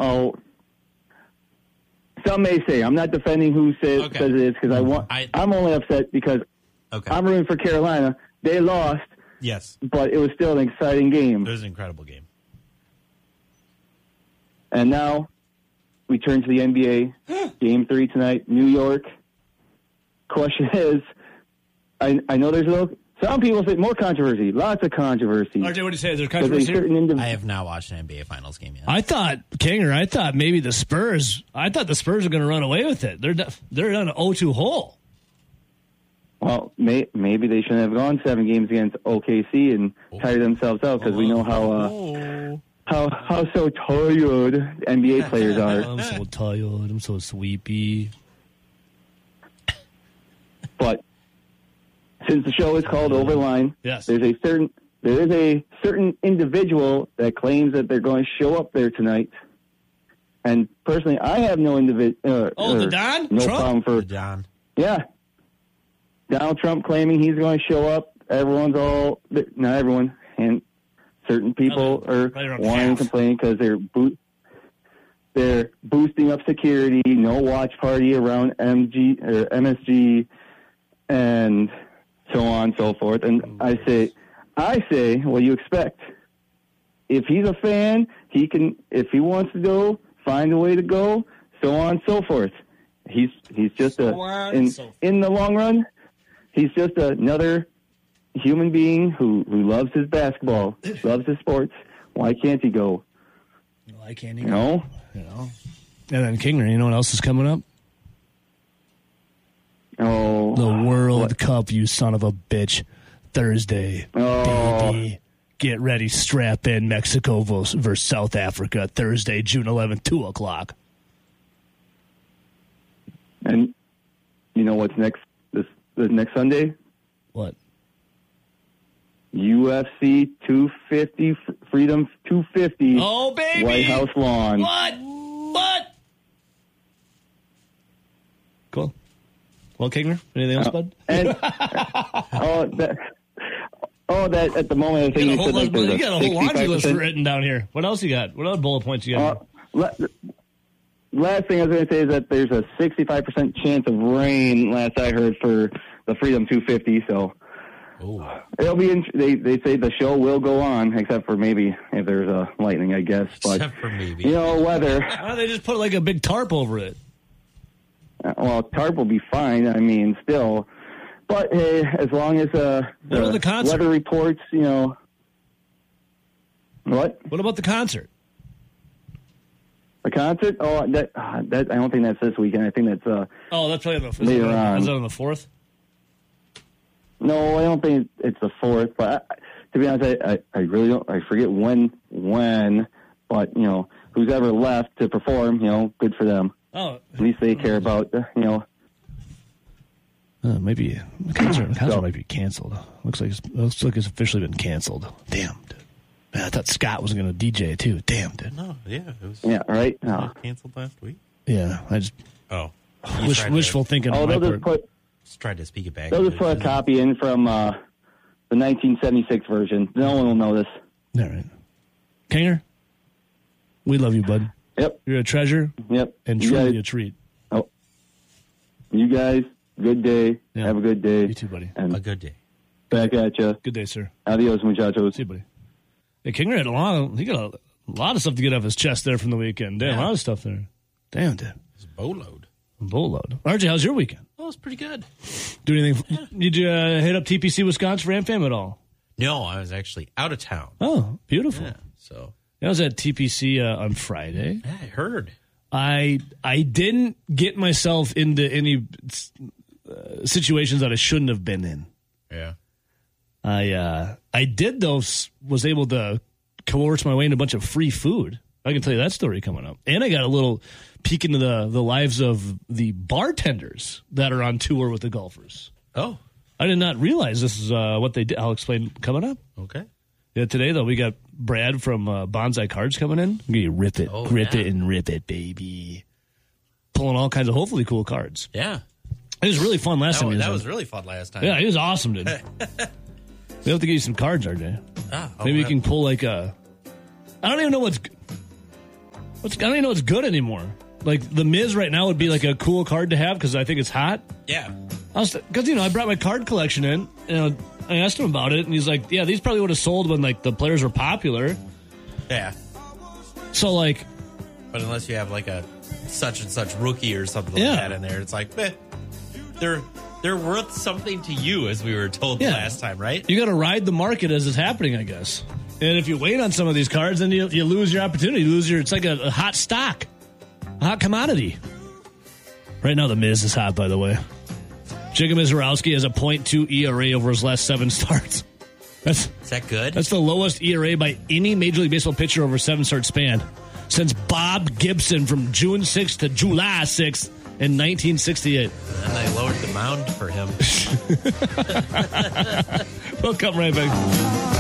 some may say, I'm not defending who says it is, because I'm only upset because I'm rooting for Carolina. They lost. Yes. But it was still an exciting game. It was an incredible game. And now we turn to the NBA. Game 3 tonight, New York. Question is, I know there's some people say more controversy, lots of controversy. RJ, what do you say? Is there controversy? I have not watched an NBA Finals game yet. I thought maybe the Spurs are going to run away with it. They're on an 0-2 hole. Well, maybe they shouldn't have gone 7 games against OKC and tired themselves out, because we know how so tired NBA players are. I'm so tired. I'm so sleepy. But since the show is called Overline, yes, there is a certain individual that claims that they're going to show up there tonight. And personally, I have no the Don? No Trump? problem for the Don. Yeah, Donald Trump claiming he's going to show up. Not everyone, and certain people are whining, complaining because they're boosting up security. No watch party around MSG, and so on and so forth. And I say, what do you expect? If he's a fan, he can. If he wants to go, find a way to go. So on and so forth. He's just in the long run, he's just another human being who loves his basketball, loves his sports. Why can't he go? Why can't he go? You know. And then Kingner, you know what else is coming up? Oh, the World Cup, you son of a bitch. Thursday, baby. Get ready, strap in. Mexico versus South Africa. Thursday, June 11th, 2 o'clock. And you know what's next? This next Sunday? What? UFC 250, Freedom 250. Oh, baby! White House lawn. What? Cool. Well, Kingner, anything else, bud? And that at the moment, I think you got a whole laundry list written down here. What else you got? What other bullet points you got? Last thing I was going to say is that there's a 65% chance of rain, last I heard, for the Freedom 250. So it'll be. They say the show will go on, except for maybe if there's a lightning, I guess. But, except for maybe. Weather. Why don't they just put like a big tarp over it? Well, tarp will be fine. I mean, still. But hey, as long as the weather reports, What? What about the concert? The concert? Oh, that I don't think that's this weekend. I think that's that's probably later on. Is that on the 4th? No, I don't think it's the 4th. But to be honest, I really don't. I forget when. But who's ever left to perform, good for them. Oh, at least they care about maybe the concert might be canceled. Looks like it's officially been canceled. Damn, dude. Man, I thought Scott was going to DJ too. Damn, dude. No, yeah, it was. Yeah, right. Canceled last week. Yeah, I just. Wishful thinking. Oh, just tried to speak it back. They'll just put a copy in from the 1976 version. No one will know this. All right, Kinger, we love you, bud. Yep, you're a treasure. Yep, and truly a treat. Oh, you guys, good day. Yeah. Have a good day. You too, buddy. And a good day. Back at you. Good day, sir. Adios, muchachos. See you, buddy. Hey, Kinger had he got a lot of stuff to get off his chest there from the weekend. Damn, a lot of stuff there. Damn, dude. It's a boatload. RJ, how's your weekend? Oh, it's pretty good. Do anything? Yeah. Did you hit up TPC Wisconsin for AmFam at all? No, I was actually out of town. Oh, beautiful. Yeah, so I was at TPC on Friday. Yeah, I heard. I didn't get myself into any situations that I shouldn't have been in. Yeah. I did though, was able to coerce my way into a bunch of free food. I can tell you that story coming up. And I got a little peek into the lives of the bartenders that are on tour with the golfers. Oh. I did not realize this is what they did. I'll explain coming up. Okay. Yeah, today though we got Brad from Bonsai Cards coming in. You rip it, grip it, baby. Pulling all kinds of hopefully cool cards. Yeah. It was really fun last time. That was really fun last time. Yeah, it was awesome, dude. We have to get you some cards, RJ. Maybe you can pull like a... I don't even know what's... I don't even know it's good anymore. Like, the Miz right now would be like a cool card to have because I think it's hot. Yeah. Because, I brought my card collection in, and I asked him about it, and he's like, yeah, these probably would have sold when, like, the players were popular. Yeah. So, like... But unless you have, like, a such-and-such rookie or something like that in there, it's like, they're worth something to you, as we were told the last time, right? You got to ride the market as it's happening, I guess. And if you wait on some of these cards, then you lose your opportunity. It's like a hot stock, a hot commodity. Right now, the Miz is hot, by the way. Jacob Mizorowski has a .2 ERA over his last 7 starts. Is that good? That's the lowest ERA by any Major League Baseball pitcher over a 7-start span since Bob Gibson from June 6th to July 6th in 1968. And they lowered the mound for him. We'll come right back.